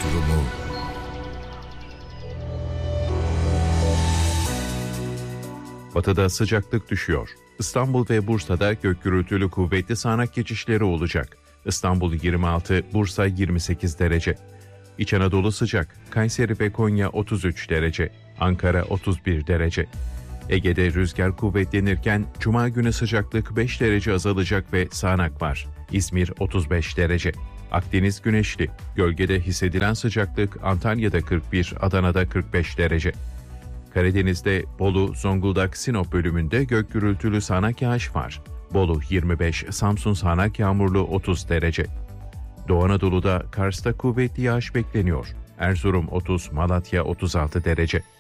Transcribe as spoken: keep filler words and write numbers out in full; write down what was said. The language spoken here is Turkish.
durumu. Batıda sıcaklık düşüyor. İstanbul ve Bursa'da gök gürültülü kuvvetli sağanak geçişleri olacak. İstanbul yirmi altı, Bursa yirmi sekiz derece. İç Anadolu sıcak. Kayseri ve Konya otuz üç derece. Ankara otuz bir derece. Ege'de rüzgar kuvvetlenirken Cuma günü sıcaklık beş derece azalacak ve sağanak var. İzmir otuz beş derece. Akdeniz güneşli. Gölgede hissedilen sıcaklık Antalya'da kırk bir, Adana'da kırk beş derece. Karadeniz'de Bolu, Zonguldak, Sinop bölümünde gök gürültülü sağanak yağış var. Bolu yirmi beş, Samsun sağanak yağmurlu otuz derece. Doğu Anadolu'da Kars'ta kuvvetli yağış bekleniyor. Erzurum otuz, Malatya otuz altı derece.